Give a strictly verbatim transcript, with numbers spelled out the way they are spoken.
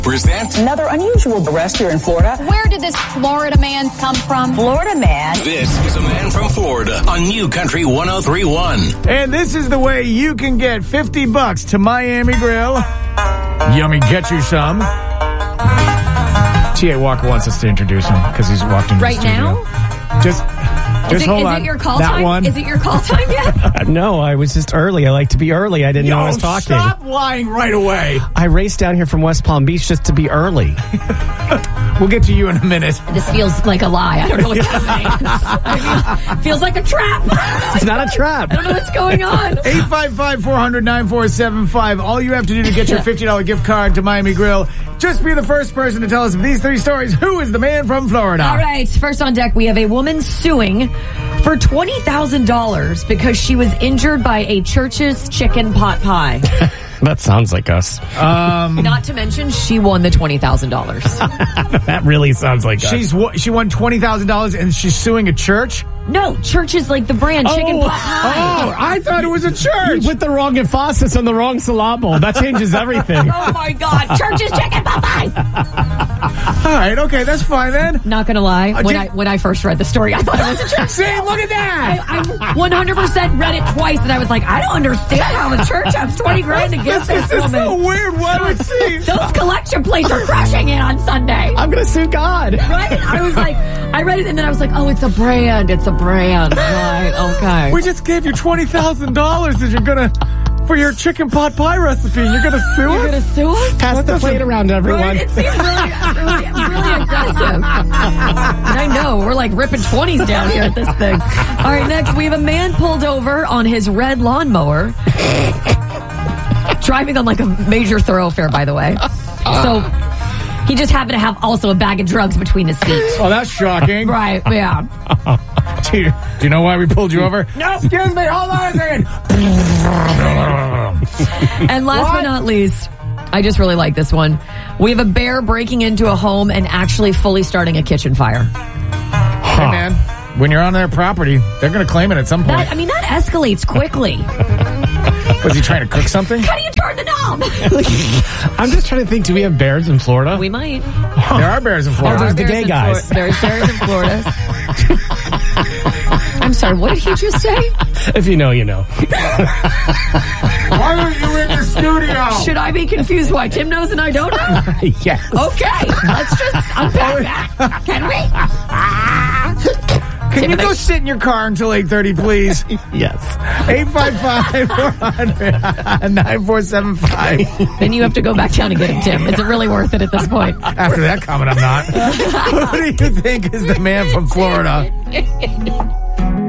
Present another unusual arrest here in Florida. Where did this Florida man come from? Florida man. This is a man from Florida on New Country one oh three point one. And this is the way you can get fifty bucks to Miami Grill. Yummy, get you some. T A. Walker wants us to introduce him because he's walked into right the studio. now? Just, just is it, hold is on. It your call that time? One. Is it your call time yet? No, I was just early. I like to be early. I didn't Yo, know I was talking. Stop lying right away. I raced down here from West Palm Beach just to be early. We'll get to you in a minute. This feels like a lie. I don't know what's happening. I mean, feels like a trap. It's not a trap. I don't know what's going on. eight five five, four hundred, nine four seven five. All you have to do to get your fifty dollars gift card to Miami Grill, just be the first person to tell us of these three stories. Who is the man from Florida? All right, first on deck, we have a woman suing for twenty thousand dollars because she was injured by a church's chicken pot pie. That sounds like us. Um, Not to mention, she won the twenty thousand dollars. That really sounds like she's us. She won twenty thousand dollars and she's suing a church? No, church is like the brand, chicken Oh, pot pie. Oh, I thought it was a church. You put the wrong emphasis on the wrong syllable. That changes everything. Oh my God, church's chicken pot pie. All right, okay, that's fine then. Not gonna lie, Uh, when did- I when I first read the story, I thought it was a church. See, look at that. I, I one hundred percent read it twice, and I was like, I don't understand how the church has twenty grand to give This this is woman. so weird. Why would she? Those collection plates are crushing it on Sunday. I'm going to sue God. Right? I was like, I read it, and then I was like, oh, it's a brand. It's a brand. Right, okay. We just gave you twenty thousand dollars and you're going to, for your chicken pot pie recipe, and you're going to sue You're us? going to sue us? Pass the plate around, everyone. Right? It seems really, really, really aggressive. And I know, we're like ripping twenties down here at this thing. All right, next, we have a man pulled over on his red lawnmower. Driving on like a major thoroughfare, by the way. So he just happened to have also a bag of drugs between his feet. Oh, that's shocking. Right, yeah. Do you, do you know why we pulled you over? No. Excuse me, hold on a second. And last What? but not least, I just really like this one. We have a bear breaking into a home and actually fully starting a kitchen fire. Hey, man, when you're on their property, they're going to claim it at some point. That, I mean, that escalates quickly. Was he trying to cook something? How do you turn the knob? I'm just trying to think, do we have bears in Florida? We might. There are bears in Oh, Florida. there's the Bears gay in guys. Flor- There's bears in Florida. I'm sorry, what did he just say? If you know, you know. Why are you in the studio? Should I be confused why Tim knows and I don't know? Yes. Okay, let's just unpack that. Can we? Can Tim you and I- go sit in your car until eight thirty, please? Yes. eight five five, four hundred, nine four seven five. Then you have to go back down and get him, Tim. Is it really worth it at this point? After that comment, I'm not. Who do you think is the man from Florida?